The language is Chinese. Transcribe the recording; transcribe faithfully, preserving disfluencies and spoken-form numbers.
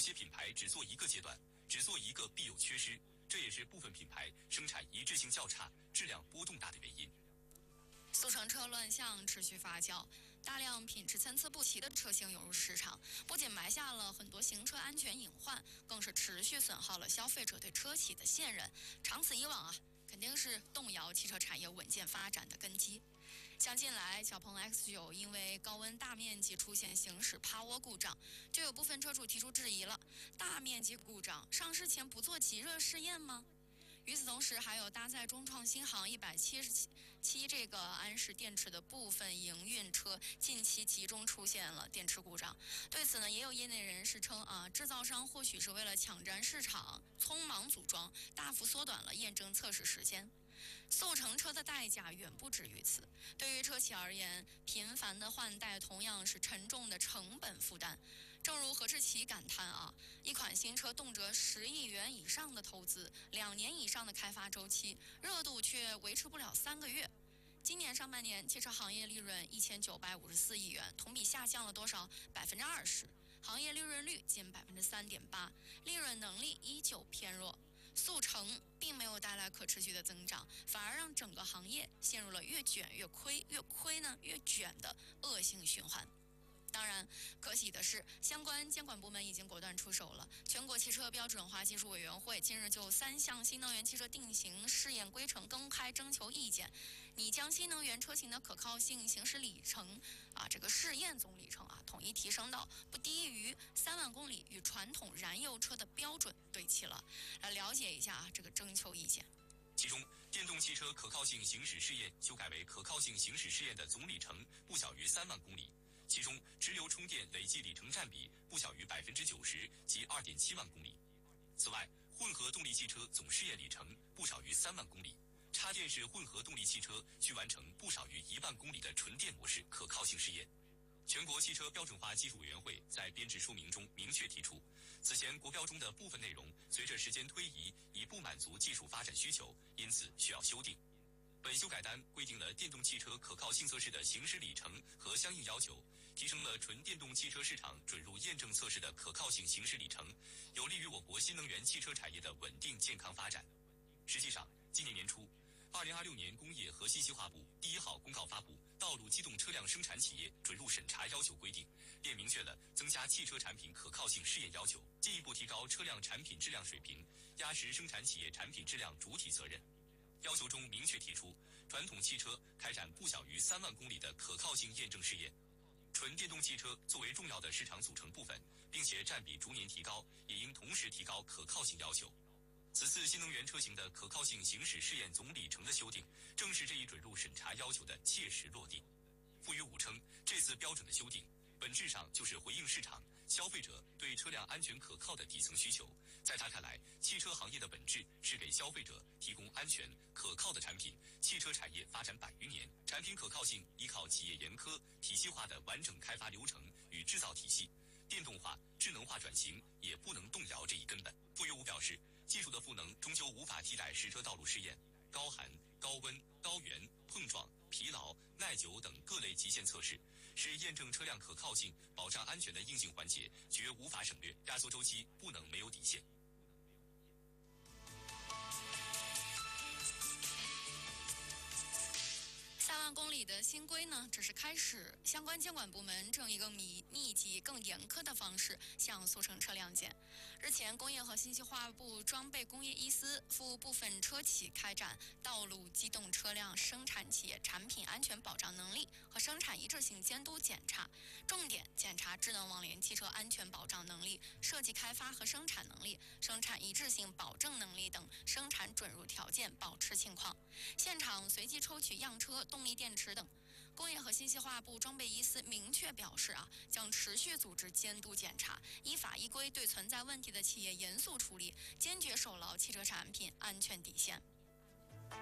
些品牌只做一个阶段，只做一个必有缺失，这也是部分品牌生产一致性较差、质量波动大的原因。 速成车乱象持续发酵，大量品质参差不齐的车型涌入市场，不仅埋下了很多行车安全隐患，更是持续损耗了消费者对车企的信任。长此以往啊，肯定是动摇汽车产业稳健发展的根基。像近来小鹏 X 九 因为高温大面积出现行驶趴窝故障，就有部分车主提出质疑了：大面积故障，上市前不做极热试验吗？与此同时，还有搭载中创新航一百七十七这个安氏电池的部分营运车近期集中出现了电池故障。对此呢，也有业内人士称啊，制造商或许是为了抢占市场，匆忙组装，大幅缩短了验证测试时间。速成车的代价远不止于此，对于车企而言，频繁的换代同样是沉重的成本负担。正如何志奇感叹啊，一款新车动辄十亿元以上的投资，两年以上的开发周期，热度却维持不了三个月。今年上半年，汽车行业利润一千九百五十四亿元，同比下降了多少？百分之二十，行业利润率仅百分之三点八，利润能力依旧偏弱。速成并没有带来可持续的增长，反而让整个行业陷入了越卷越亏，越亏呢越卷的恶性循环。当然，可喜的是，相关监管部门已经果断出手了。全国汽车标准化技术委员会近日就三项新能源汽车定型试验规程公开征求意见，拟将新能源车型的可靠性行驶里程啊，这个试验总里程啊，统一提升到不低于三万公里，与传统燃油车的标准对齐了。来了解一下啊，这个征求意见。 其中，电动汽车可靠性行驶试验修改为可靠性行驶试验的总里程不小于三万公里。其中，直流充电累计里程占比不小于百分之九十，即二点七万公里。此外，混合动力汽车总试验里程不少于三万公里，插电式混合动力汽车需完成不少于一万公里的纯电模式可靠性试验。全国汽车标准化技术委员会在编制说明中明确提出，此前国标中的部分内容随着时间推移已不满足技术发展需求，因此需要修订。本修改单规定了电动汽车可靠性测试的行驶里程和相应要求，提升了纯电动汽车市场准入验证测试的可靠性行驶里程，有利于我国新能源汽车产业的稳定健康发展。实际上，今年年初，二零二六年工业和信息化部第一号公告发布《道路机动车辆生产企业准入审查要求规定》，便明确了增加汽车产品可靠性试验要求，进一步提高车辆产品质量水平，压实生产企业产品质量主体责任。要求中明确提出，传统汽车开展不小于三万公里的可靠性验证试验，纯电动汽车作为重要的市场组成部分，并且占比逐年提高，也应同时提高可靠性要求。此次新能源车型的可靠性行驶试验总里程的修订，正是这一准入审查要求的切实落地。傅于武称，这次标准的修订本质上就是回应市场消费者对车辆安全可靠的底层需求。在他看来，汽车行业的本质是给消费者提供安全可靠的产品。汽车产业发展百余年，产品可靠性依靠企业严苛体系化的完整开发流程与制造体系，电动化、智能化转型也不能动摇这一根本。傅于武表示，技术的赋能终究无法替代实车道路试验，高寒、高温、高原、碰撞、疲劳、耐久等各类极限测试，是验证车辆可靠性、保障安全的硬性环节，绝无法省略。压缩周期不能没有底线。 三万公里的新规呢，只是开始，相关监管部门正以更密密集、更严苛的方式向速成车辆检。日前，工业和信息化部装备工业一司赴部分车企开展道路机动车辆生产企业产品安全保障能力和生产一致性监督检查，重点检查智能网联汽车安全保障能力、设计开发和生产能力、生产一致性保证能力等生产准入条件保持情况。现场随机抽取样车、动力电池等。工业和信息化部装备一司明确表示啊，将持续组织监督检查，依法依规对存在问题的企业严肃处理，坚决守牢汽车产品安全底线。